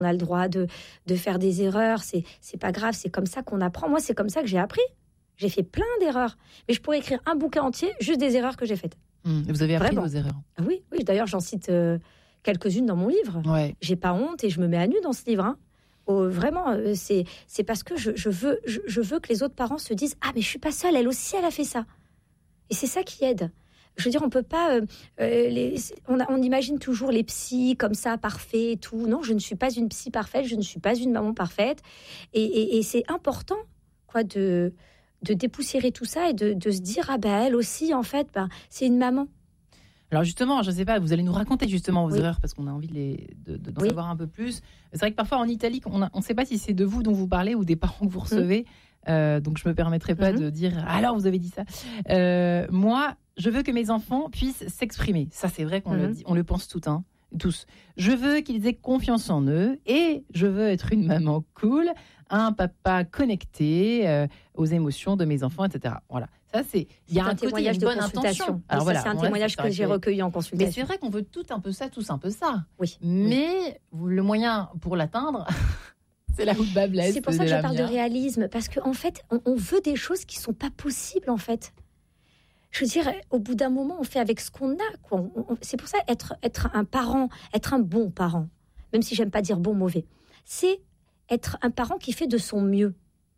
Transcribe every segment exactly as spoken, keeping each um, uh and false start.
On a le droit de, de faire des erreurs, c'est, c'est pas grave, c'est comme ça qu'on apprend. Moi, c'est comme ça que j'ai appris. J'ai fait plein d'erreurs. Mais je pourrais écrire un bouquin entier juste des erreurs que j'ai faites. Mmh, vous avez appris Vraiment. vos erreurs. Oui, oui, d'ailleurs, j'en cite euh, quelques-unes dans mon livre. Ouais. J'ai pas honte et je me mets à nu dans ce livre. Hein. Oh, vraiment, euh, c'est, c'est parce que je, je, veux, je, je veux que les autres parents se disent « Ah, mais je suis pas seule, elle aussi, elle a fait ça. » Et c'est ça qui aide. Je veux dire, on peut pas... Euh, euh, les, on, a, on imagine toujours les psys comme ça, parfaits et tout. Non, je ne suis pas une psy parfaite, je ne suis pas une maman parfaite. Et, et, et c'est important, quoi, de, de dépoussiérer tout ça et de, de se dire, ah ben, elle aussi, en fait, ben, c'est une maman. Alors justement, je ne sais pas, vous allez nous raconter justement vos oui. erreurs parce qu'on a envie de, les, de, de, d'en oui. savoir un peu plus. C'est vrai que parfois en Italie, on ne sait pas si c'est de vous dont vous parlez ou des parents que vous recevez. Mmh. Euh, donc je ne me permettrai pas mmh. de dire « Alors, vous avez dit ça euh, ». Moi, je veux que mes enfants puissent s'exprimer. Ça, c'est vrai qu'on mmh. le dit, on le pense tout, hein, tous. Je veux qu'ils aient confiance en eux et je veux être une maman cool, un papa connecté euh, aux émotions de mes enfants, et cetera. Voilà. Ça, c'est, il y a un, un côté, une bonne intention. Alors, voilà, c'est un témoignage que j'ai recueilli en consultation. Mais c'est vrai qu'on veut tout un peu ça, tous un peu ça. Oui. Mais oui. le moyen pour l'atteindre, c'est là où le bas blesse. C'est pour ça que je parle de réalisme, parce qu'en fait, on, on veut des choses qui ne sont pas possibles, en fait. Je veux dire, au bout d'un moment, on fait avec ce qu'on a, quoi. On, on, c'est pour ça, être, être un parent, être un bon parent, même si j'aime pas dire bon, mauvais, c'est être un parent qui fait de son mieux.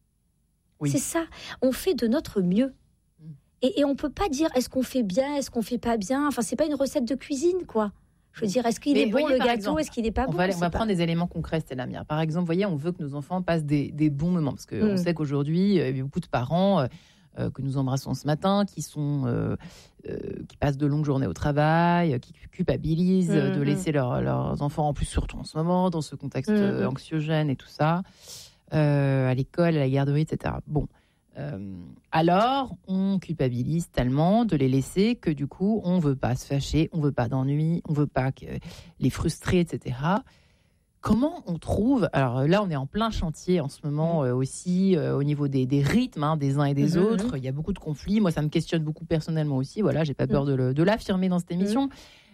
Oui. C'est ça. On fait de notre mieux. Et, et on peut pas dire est-ce qu'on fait bien, est-ce qu'on fait pas bien. Enfin, c'est pas une recette de cuisine, quoi. Je veux dire, est-ce qu'il Mais est bon voyez, le gâteau, exemple, est-ce qu'il est pas on bon va, On va prendre pas. des éléments concrets, c'était la mienne. Par exemple, vous voyez, on veut que nos enfants passent des, des bons moments. Parce qu'on mm. sait qu'aujourd'hui, il y a beaucoup de parents euh, que nous embrassons ce matin qui, sont, euh, euh, qui passent de longues journées au travail, qui culpabilisent mm. de laisser leur, leurs enfants, en plus surtout en ce moment, dans ce contexte mm. anxiogène et tout ça, euh, à l'école, à la garderie, et cetera. Bon. Euh, alors, on culpabilise tellement de les laisser que du coup, on ne veut pas se fâcher, on ne veut pas d'ennui, on ne veut pas que les frustrer, et cetera. Comment on trouve... Alors là, on est en plein chantier en ce moment euh, aussi euh, au niveau des, des rythmes hein, des uns et des mmh, autres. Mmh. Il y a beaucoup de conflits. Moi, ça me questionne beaucoup personnellement aussi. Voilà, j'ai pas peur de, le, de l'affirmer dans cette émission. Mmh.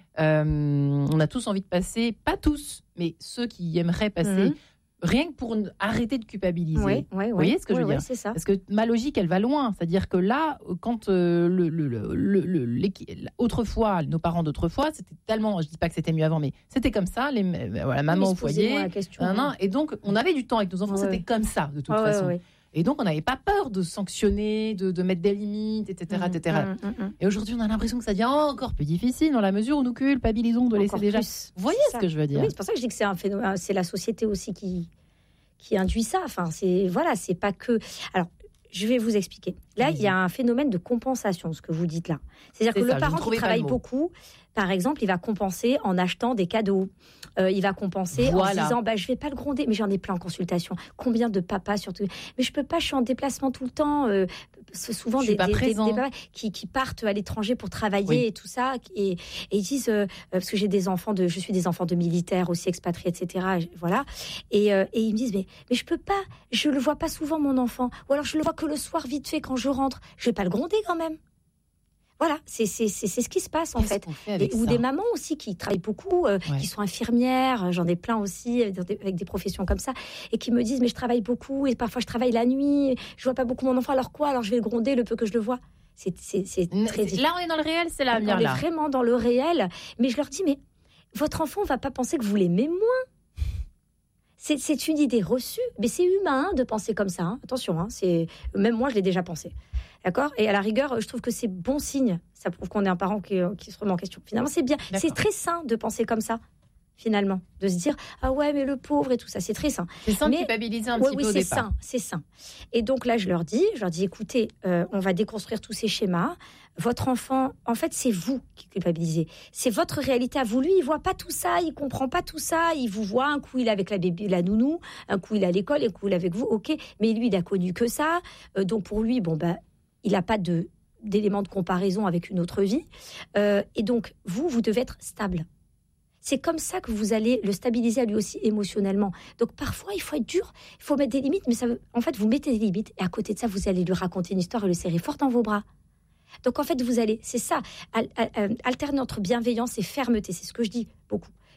Euh, on a tous envie de passer, pas tous, mais ceux qui aimeraient passer... Mmh. Rien que pour arrêter de culpabiliser. Oui, oui, oui. Vous voyez ce que oui, je veux oui, dire ? C'est ça. Parce que ma logique, elle va loin. C'est-à-dire que là, quand euh, le, le, le, le, le, autrefois, nos parents d'autrefois, c'était tellement, je dis pas que c'était mieux avant, mais c'était comme ça, les, voilà, maman oui, au foyer. La question, nan, nan, et donc, on avait du temps avec nos enfants, ouais. C'était comme ça, de toute ouais, façon. Ouais, ouais. Et donc, on n'avait pas peur de sanctionner, de, de mettre des limites, et cetera, mmh, et cetera. Mmh, mmh. Et aujourd'hui, on a l'impression que ça devient encore plus difficile dans la mesure où nous culpabilisons de laisser déjà. Plus. Vous voyez ce que je veux dire ? Oui, c'est pour ça que je dis que c'est un phénomène, c'est la société aussi qui. qui induit ça. Enfin, c'est voilà, c'est pas que. Alors, je vais vous expliquer. Là, il y a un phénomène de compensation, ce que vous dites là. C'est-à-dire c'est que ça, le parent qui travaille beaucoup, par exemple, il va compenser en achetant des cadeaux. Euh, il va compenser voilà. en disant, bah, je vais pas le gronder, mais j'en ai plein en consultation. Combien de papas surtout. Mais je peux pas, je suis en déplacement tout le temps. Euh, c'est souvent des, des, des, des papas qui, qui partent à l'étranger pour travailler oui. et tout ça, et, et ils disent, euh, parce que j'ai des enfants de, je suis des enfants de militaires aussi expatriés, et cetera. Voilà. Et, euh, et ils me disent, mais, mais je peux pas, je le vois pas souvent mon enfant, ou alors je le vois que le soir vite fait quand je rentre. Je vais pas le gronder quand même. Voilà, c'est, c'est, c'est, c'est ce qui se passe en fait. fait et, ou des mamans aussi qui travaillent beaucoup, euh, ouais. qui sont infirmières, j'en ai plein aussi avec des, avec des professions comme ça, et qui me disent mais je travaille beaucoup et parfois je travaille la nuit, je vois pas beaucoup mon enfant, alors quoi ? Alors je vais le gronder le peu que je le vois. C'est, c'est, c'est très difficile. Là on est dans le réel, c'est la mienne. On est là. vraiment dans le réel, mais je leur dis mais votre enfant va pas penser que vous l'aimez moins. C'est, c'est une idée reçue, mais c'est humain hein, de penser comme ça. Hein. Attention, hein, c'est même moi je l'ai déjà pensé. D'accord ? Et à la rigueur, je trouve que c'est bon signe. Ça prouve qu'on est un parent qui, qui se remet en question. Finalement, c'est bien. D'accord. C'est très sain de penser comme ça, finalement. De se dire, ah ouais, mais le pauvre et tout ça, c'est très sain. C'est sain de culpabiliser un ouais, petit oui, peu au c'est départ. Sain, c'est sain. Et donc là, je leur dis, je leur dis, écoutez, euh, on va déconstruire tous ces schémas. Votre enfant, en fait, c'est vous qui culpabilisez. C'est votre réalité à vous. Lui, il voit pas tout ça, il comprend pas tout ça. Il vous voit, un coup, il est avec la bébé, la nounou, un coup, il est à l'école, un coup, il est avec vous. Ok, mais lui, il a connu que ça. Euh, donc pour lui, bon, ben, il n'a pas de, d'éléments de comparaison avec une autre vie. Euh, et donc, vous, vous devez être stable. C'est comme ça que vous allez le stabiliser à lui aussi émotionnellement. Donc, parfois, il faut être dur, il faut mettre des limites, mais ça, en fait, vous mettez des limites et à côté de ça, vous allez lui raconter une histoire et le serrer fort dans vos bras. Donc, en fait, vous allez, c'est ça, al- al- alterner entre bienveillance et fermeté. C'est ce que je dis beaucoup.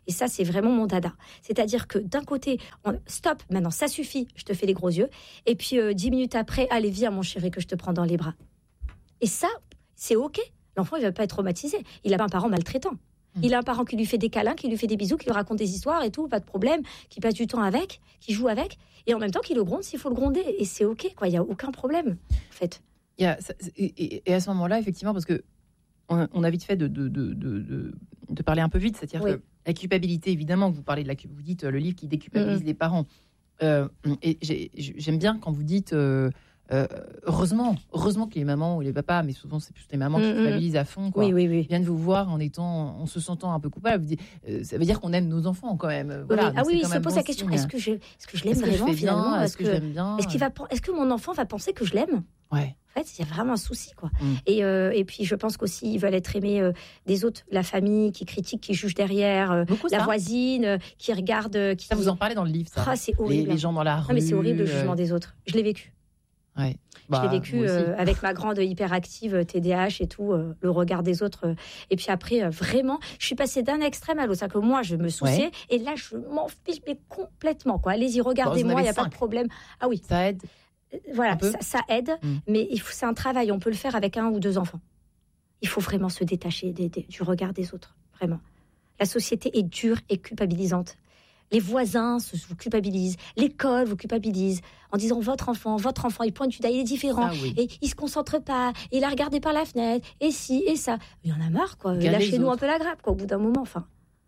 Et ça, c'est vraiment mon dada. C'est-à-dire que d'un côté, on, stop, maintenant, ça suffit, je te fais les gros yeux. Et puis, euh, dix minutes après, allez, viens, mon chéri, que je te prends dans les bras. Et ça, c'est OK. L'enfant, il ne va pas être traumatisé. Il n'a pas un parent maltraitant. Mmh. Il a un parent qui lui fait des câlins, qui lui fait des bisous, qui lui raconte des histoires et tout, pas de problème, qui passe du temps avec, qui joue avec, et en même temps, qui le gronde s'il faut le gronder. Et c'est OK, quoi. Il n'y a aucun problème, en fait. Il y a, et, et à ce moment-là, effectivement, parce que on, on a vite fait de, de, de, de, de parler un peu vite, c'est-à-dire oui. que la culpabilité, évidemment, vous parlez de la, vous dites le livre qui déculpabilise mmh. les parents. Euh, et j'ai, j'aime bien quand vous dites euh, euh, heureusement, heureusement que les mamans ou les papas, mais souvent c'est plus les mamans mmh. qui culpabilisent à fond, quoi, oui, oui, oui. viennent vous voir en étant, en se sentant un peu coupable. Vous dites, euh, ça veut dire qu'on aime nos enfants quand même. Voilà, oui. Ah oui, il se pose bon la question est-ce que je, est-ce que je l'aime est-ce vraiment que je finalement Est-ce que, que je l'aime bien Est-ce qu'il va, est-ce que mon enfant va penser que je l'aime? Ouais. En fait, il y a vraiment un souci, quoi. Mm. Et, euh, et puis, je pense qu'aussi, ils veulent être aimés euh, des autres, la famille qui critique, qui juge derrière, euh, la ça. voisine euh, qui regarde. Euh, qui... Ça, vous en parlez dans le livre, ça. Ah, c'est horrible. Les, les gens dans la rue. Ah, mais c'est horrible, le jugement euh... des autres. Je l'ai vécu. Ouais. Bah, je l'ai vécu euh, avec ma grande hyperactive T D A H et tout, euh, le regard des autres. Euh, et puis après, euh, vraiment, je suis passée d'un extrême à l'autre. C'est-à-dire que moi, je me souciais. Ouais. Et là, je m'en fiche, mais complètement, quoi. Allez-y, regardez-moi, il n'y a pas de problème. Ah oui. Ça aide. Voilà, ça, ça aide, mmh. mais il faut, c'est un travail. On peut le faire avec un ou deux enfants. Il faut vraiment se détacher des, des, du regard des autres, vraiment. La société est dure et culpabilisante. Les voisins se, vous culpabilisent, l'école vous culpabilise en disant votre enfant, votre enfant, il pointe du doigt, il est différent, ah oui. et il se concentre pas, et il a regardé par la fenêtre, et ci et ça. Il y en a marre, quoi. Lâchez-nous un peu la grappe, quoi, au bout d'un moment, enfin.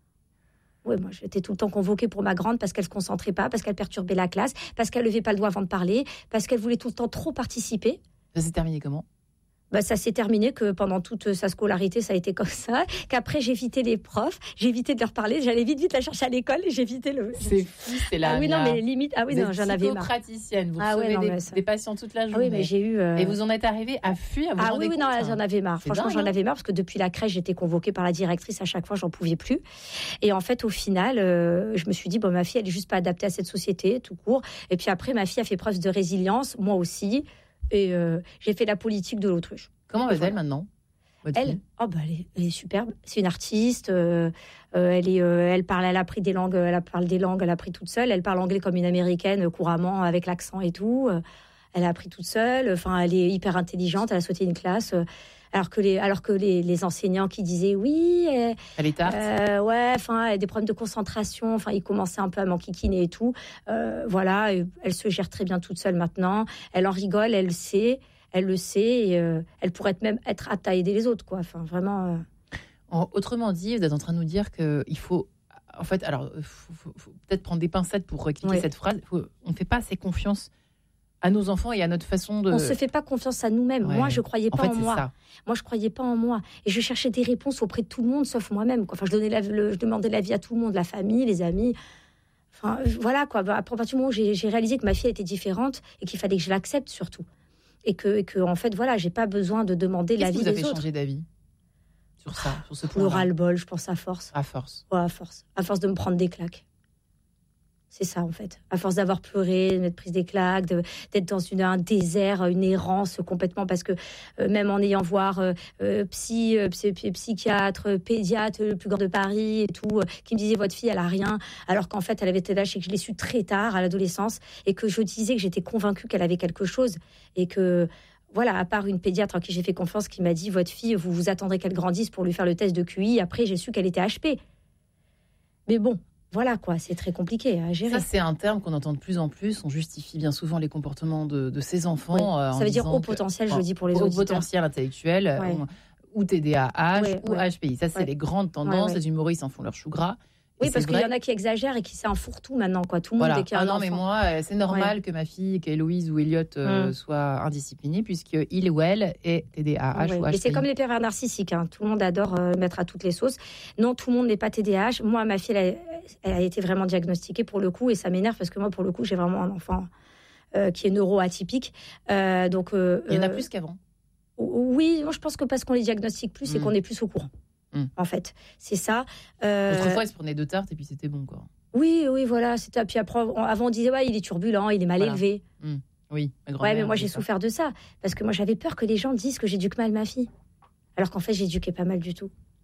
Ouais, moi, j'étais tout le temps convoquée pour ma grande parce qu'elle se concentrait pas, parce qu'elle perturbait la classe, parce qu'elle levait pas le doigt avant de parler, parce qu'elle voulait tout le temps trop participer. Ça s'est terminé comment ? Bah, ça s'est terminé que pendant toute sa scolarité, ça a été comme ça. Qu'après, j'évitais les profs, j'évitais de leur parler. J'allais vite, vite la chercher à l'école et j'évitais le. C'est fou, c'est là. Ah oui, non, mais limite. Ah oui, vous non, j'en avais marre. Psychopraticienne, vous ah recevez ouais, non, des, ça... des patients toute la journée. Ah oui, mais j'ai eu. Euh... Et vous en êtes arrivé à fuir. À vous ah oui, oui, non, compte, j'en avais marre. Franchement, dingue, j'en avais marre parce que depuis la crèche, j'étais convoquée par la directrice à chaque fois, j'en pouvais plus. Et en fait, au final, euh, je me suis dit, bon, ma fille, elle est juste pas adaptée à cette société, tout court. Et puis après, ma fille a fait preuve de résilience, moi aussi. Et euh, j'ai fait la politique de l'autruche. Comment va-t-elle maintenant, elle, oh bah elle, est, elle est superbe. C'est une artiste. Euh, euh, elle est, euh, elle parle, elle a appris des langues. Elle parle des langues. Elle a appris toute seule. Elle parle anglais comme une américaine couramment avec l'accent et tout. Euh, elle a appris toute seule. Enfin, elle est hyper intelligente. Elle a sauté une classe. Euh, alors que les, alors que les, les enseignants qui disaient oui, euh, elle est tarte. Euh, ouais, enfin, elle a des problèmes de concentration. Enfin, ils commençaient un peu à m'enquiquiner et tout. Euh, voilà, elle se gère très bien toute seule maintenant. Elle en rigole. Elle le sait. Elle le sait, et euh, elle pourrait même être apte à aider les autres, quoi. Enfin, vraiment. Euh... Autrement dit, vous êtes en train de nous dire qu'il faut, en fait, alors, faut, faut, faut peut-être prendre des pincettes pour expliquer ouais. cette phrase. Faut, on ne fait pas assez confiance à nos enfants et à notre façon de. On ne se fait pas confiance à nous-mêmes. Ouais. Moi, je croyais pas en, fait, en moi. Ça. Moi, je croyais pas en moi, et je cherchais des réponses auprès de tout le monde, sauf moi-même. Quoi. Enfin, je donnais la, le, je demandais l'avis à tout le monde, la famille, les amis. Enfin, voilà quoi. À partir du moment où j'ai, j'ai réalisé que ma fille était différente et qu'il fallait que je l'accepte surtout. Et que, et que, en fait, voilà, j'ai pas besoin de demander Qu'est-ce l'avis des autres. Qu'est-ce qui vous a fait changer d'avis sur ça, sur ce point-là ? Le ras-le-bol, je pense, à force. À force. Ouais, à force. À force de me prendre des claques. C'est ça, en fait. À force d'avoir pleuré, de m'être prise des claques, de, d'être dans une, un désert, une errance complètement, parce que euh, même en ayant voir euh, euh, psy, euh, psy, psychiatre, pédiatre, le plus grand de Paris et tout, euh, qui me disait votre fille, elle a rien, alors qu'en fait, elle avait été lâchée, et que je l'ai su très tard, à l'adolescence, et que je disais que j'étais convaincue qu'elle avait quelque chose, et que... Voilà, à part une pédiatre à qui j'ai fait confiance qui m'a dit « Votre fille, vous vous attendrez qu'elle grandisse pour lui faire le test de Q I ». Après, j'ai su qu'elle était H P. Mais bon, voilà quoi, c'est très compliqué à gérer. Ça, c'est un terme qu'on entend de plus en plus. On justifie bien souvent les comportements de, de ces enfants. Oui, euh, ça veut dire haut que, potentiel, je bon, dis pour les haut auditeurs. Haut potentiel intellectuel, ouais. on, ou T D A H, ouais, ou ouais. H P I. Ça, c'est ouais. les grandes tendances. Ouais, ouais. Les humoristes en font leur chou gras. Oui, parce qu'il y en a qui exagèrent et qui c'est un fourre-tout maintenant, quoi. Tout le voilà. monde est qu'il y a ah un non, enfant. mais moi, c'est normal ouais. que ma fille, qu'Héloïse ou Elliot euh, mm. soit indisciplinée, puisqu'il ou elle est T D A H ouais. ou H P I. Et c'est comme les pervers narcissiques. Hein. Tout le monde adore euh, mettre à toutes les sauces. Non, tout le monde n'est pas T D A H. Moi, ma fille, elle a, elle a été vraiment diagnostiquée pour le coup, et ça m'énerve parce que moi, pour le coup, j'ai vraiment un enfant euh, qui est neuroatypique. Euh, donc, euh, il y en a euh, plus qu'avant. Oui, moi, je pense que parce qu'on les diagnostique plus, mm. c'est qu'on est plus au courant. Mmh. En fait, c'est ça. Euh... Autrefois, ils se prenaient deux tartes et puis c'était bon, quoi. Oui, oui, voilà. C'était... Puis après, avant, on disait, ouais, il est turbulent, il est mal voilà. élevé. Mmh. Oui, ouais, mais moi, j'ai ça. souffert de ça. Parce que moi, j'avais peur que les gens disent que j'éduque mal ma fille. Alors qu'en fait, j'éduquais pas mal du tout.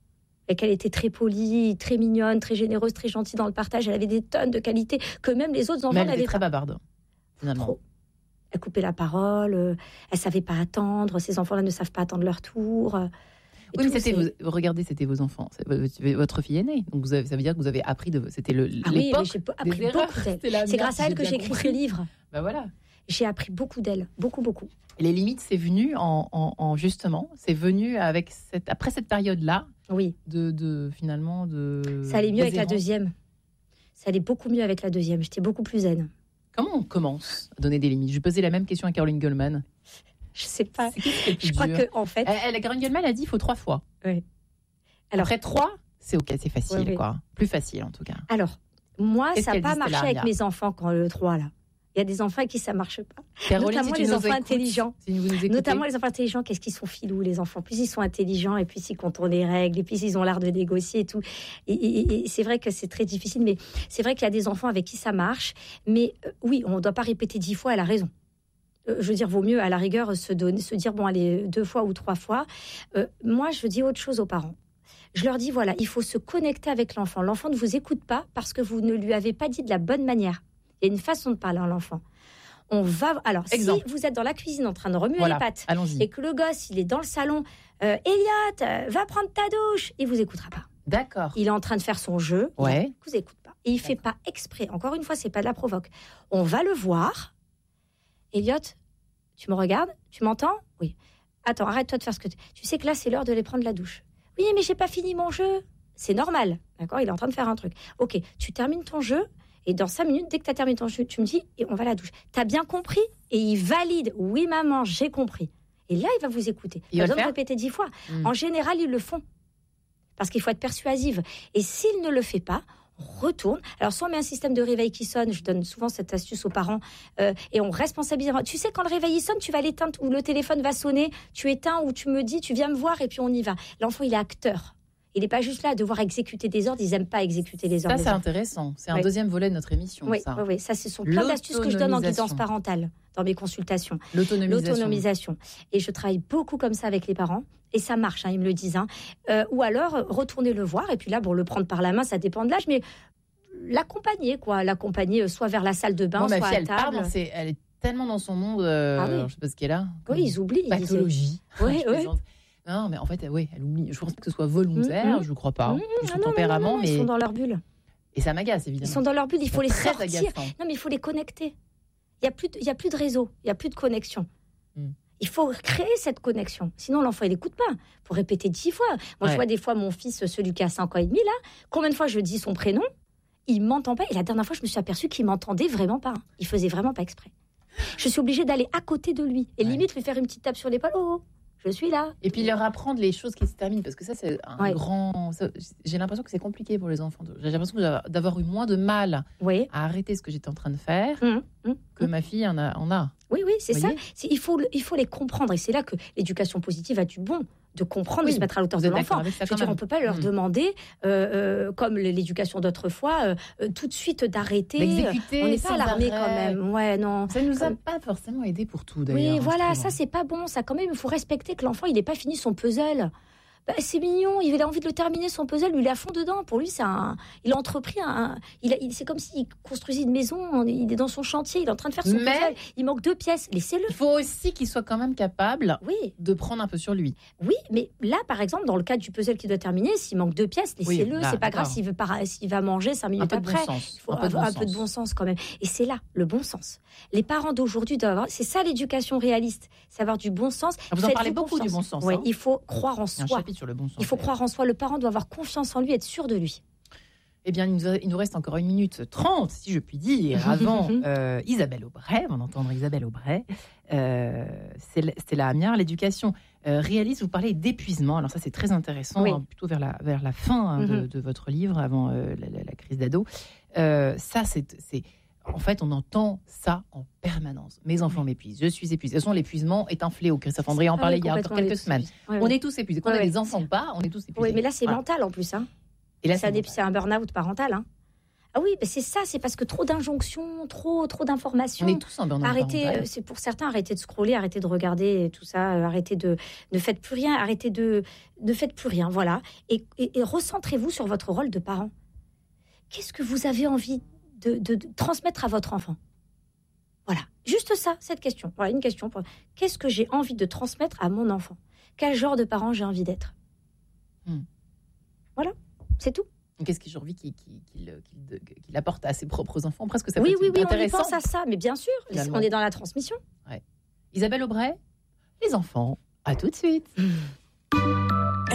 et qu'elle était très polie, très mignonne, très généreuse, très gentille dans le partage. Elle avait des tonnes de qualités que même les autres enfants n'avaient pas. Mais elle était très bavarde, finalement. Trop. Elle coupait la parole, euh, elle savait pas attendre. Ces enfants-là ne savent pas attendre leur tour. Euh, oui, tout, mais c'était vos, regardez, c'était vos enfants, c'est votre fille aînée. Donc vous avez, ça veut dire que vous avez appris de, c'était le ah l'époque. Oui, j'ai appris beaucoup d'elle. C'est grâce à elle que j'ai écrit ce livre. Ben voilà. J'ai appris beaucoup d'elle, beaucoup, beaucoup. Et les limites, c'est venu en, en, en justement, c'est venu avec cette, après cette période-là. Oui. De, de finalement de. Ça allait mieux avec la deuxième. Ça allait beaucoup mieux avec la deuxième. J'étais beaucoup plus zen. Comment on commence à donner des limites ? Je posais la même question à Caroline Goldman. Je sais pas. Je crois que en fait, elle, elle, Caroline Goldman a dit il faut trois fois. Oui. Alors après trois, c'est ok, c'est facile oui, oui. quoi, plus facile en tout cas. Alors moi, Qu'est-ce ça n'a pas dit, marché Stella, avec mes enfants quand le trois là. Il y a des enfants avec qui ça marche pas. Caroline, notamment si les enfants écoutes, intelligents. Si notamment les enfants intelligents, qu'est-ce qu'ils sont filous les enfants. Plus ils sont intelligents et plus ils contournent les règles et plus ils ont l'art de négocier et tout. Et, et, et c'est vrai que c'est très difficile, mais c'est vrai qu'il y a des enfants avec qui ça marche. Mais euh, oui, on ne doit pas répéter dix fois. Elle a raison. Euh, je veux dire, vaut mieux à la rigueur se donner, se dire bon allez deux fois ou trois fois. Euh, moi, je dis autre chose aux parents. Je leur dis voilà, il faut se connecter avec l'enfant. L'enfant ne vous écoute pas parce que vous ne lui avez pas dit de la bonne manière. Il y a une façon de parler à l'enfant. On va alors Exemple. Si vous êtes dans la cuisine en train de remuer voilà, les pâtes allons-y. Et que le gosse il est dans le salon, euh, Elliot, euh, va prendre ta douche, il vous écoutera pas. D'accord. Il est en train de faire son jeu, ouais. il vous écoute pas. Et il fait pas exprès. Encore une fois, c'est pas de la provoque. On va le voir. Elliot, tu me regardes, tu m'entends ? Oui. Attends, arrête-toi de faire ce que tu. Tu sais que là c'est l'heure de aller prendre la douche. Oui, mais j'ai pas fini mon jeu. C'est normal, d'accord ? Il est en train de faire un truc. Ok, tu termines ton jeu. Et dans cinq minutes, dès que tu as terminé ton jeu, tu me dis, et on va à la douche. T'as bien compris ? Et il valide. Oui, maman, j'ai compris. Et là, il va vous écouter. Il va besoin de répéter dix fois. Mmh. En général, ils le font. Parce qu'il faut être persuasive. Et s'il ne le fait pas, on retourne. Alors, soit on met un système de réveil qui sonne. Je donne souvent cette astuce aux parents. Euh, et on responsabilise. Tu sais, quand le réveil il sonne, tu vas l'éteindre ou le téléphone va sonner. Tu éteins ou tu me dis, tu viens me voir et puis on y va. L'enfant, il est acteur. Il n'est pas juste là à devoir exécuter des ordres. Ils n'aiment pas exécuter des ordres. Ça, c'est intéressant. C'est un oui. deuxième volet de notre émission. Oui, ça. oui, oui. Ça, ce sont plein d'astuces que je donne en guidance parentale dans mes consultations. L'autonomisation. L'autonomisation. Et je travaille beaucoup comme ça avec les parents. Et ça marche, hein, ils me le disent. Hein. Euh, ou alors, retourner le voir. Et puis là, bon, le prendre par la main, ça dépend de l'âge. Mais l'accompagner, quoi. L'accompagner soit vers la salle de bain, non, soit ma fille, à elle table. Parle, c'est, elle est tellement dans son monde. Euh, ah oui. alors, je ne sais pas ce qu'elle a. Oui, ils oublient. Pathologie. Oui, oui. Non, mais en fait, oui, elle oublie. Je pense que ce soit volontaire, mmh, je ne crois pas. Mmh, son ah tempérament, non, non, non, mais ils sont dans leur bulle. Et ça m'agace, évidemment. Ils sont dans leur bulle, il faut les très sortir. Agaçant. Non, mais il faut les connecter. Il n'y a, plus de, il y a plus de réseau, il n'y a plus de connexion. Mmh. Il faut créer cette connexion. Sinon, l'enfant, il n'écoute pas. Il faut répéter dix fois. Moi, ouais. je vois des fois mon fils, celui qui a cinq ans et demi, là, combien de fois je dis son prénom, il ne m'entend pas. Et la dernière fois, je me suis aperçue qu'il ne m'entendait vraiment pas. Il ne faisait vraiment pas exprès. Je suis obligée d'aller à côté de lui. Et ouais. limite, lui faire une petite tape sur l'épaule. Oh, je suis là. Et puis leur apprendre les choses qui se terminent, parce que ça, c'est un ouais. grand... Ça, j'ai l'impression que c'est compliqué pour les enfants. J'ai l'impression d'avoir eu moins de mal oui. à arrêter ce que j'étais en train de faire mmh, mmh, que mmh. ma fille en a. En a. Oui, oui, c'est ça. C'est, il, faut, il faut les comprendre. Et c'est là que l'éducation positive a du bon. De comprendre, oui, de se mettre à l'auteur de l'enfant. Je veux dire, on ne peut pas leur mmh. demander, euh, euh, comme l'éducation d'autrefois, euh, euh, tout de suite d'arrêter. D'exécuter. On n'est pas à l'armée quand même. Ouais, non. Ça ne nous comme... a pas forcément aidé pour tout, d'ailleurs. Oui, voilà, ça, c'est pas bon. Ça, quand même, il faut respecter que l'enfant, il n'ait pas fini son puzzle. Bah, c'est mignon, il a envie de le terminer son puzzle, lui il est à fond dedans. Pour lui, c'est un, il a entrepris un, il a, il, c'est comme s'il construisait une maison, il est dans son chantier, il est en train de faire son Mais puzzle. Il manque deux pièces, laissez-le. Il faut aussi qu'il soit quand même capable oui. de prendre un peu sur lui. Oui, mais là, par exemple, dans le cas du puzzle qu'il doit terminer, s'il manque deux pièces, laissez-le. Oui, là, c'est pas grave s'il, veut para... s'il va manger cinq minutes après. Bon il faut un, peu de, bon un peu de bon sens quand même. Et c'est là, le bon sens. Les parents d'aujourd'hui doivent avoir, c'est ça l'éducation réaliste, c'est avoir du bon sens. Alors vous en parlez beaucoup bon du bon sens. Oui, hein. Il faut croire en soi. Il y a un chapitre sur le bon sens. Il faut croire en soi. Le parent doit avoir confiance en lui, être sûr de lui. Eh bien, il nous, a, il nous reste encore une minute trente, si je puis dire, avant euh, Isabelle Aubray. On va entendre Isabelle Aubray. Euh, c'est, c'est la Amiens, l'éducation euh, réaliste. Vous parlez d'épuisement. Alors ça, c'est très intéressant, oui. hein, plutôt vers la, vers la fin hein, mm-hmm. de, de votre livre, avant euh, la, la, la crise d'ado. Euh, ça, c'est... c'est En fait, on entend ça en permanence. Mes enfants m'épuisent, je suis épuisée. De toute façon, l'épuisement est un fléau. Christophe André en parlait ah oui, il y a encore quelques semaines. Oui, on oui. est tous épuisés. Qu'on oui, ait des enfants ou pas, on est tous épuisés. Oui, mais là, c'est voilà. mental en plus. Hein. Et là, c'est, c'est, un, c'est un burn-out parental. Hein. Ah oui, ben c'est ça, c'est parce que trop d'injonctions, trop, trop d'informations. On est tous en burn-out Arrêtez, parental. c'est pour certains, arrêtez de scroller, arrêtez de regarder tout ça, euh, arrêtez de, ne faites plus rien, arrêtez de, ne faites plus rien, voilà. Et, et, et recentrez-vous sur votre rôle de parent. Qu'est-ce que vous avez envie de, de, de transmettre à votre enfant? Voilà, juste ça, cette question. Voilà, une question. Pour... Qu'est-ce que j'ai envie de transmettre à mon enfant? Quel genre de parent j'ai envie d'être? hmm. Voilà, c'est tout. Qu'est-ce que j'ai envie qu'il, qu'il, qu'il, qu'il, qu'il apporte à ses propres enfants? Presque ça oui, peut oui, être oui, intéressant. on y pense à ça, mais bien sûr, finalement. On est dans la transmission. Ouais. Isabelle Aubray, les enfants, à tout de suite.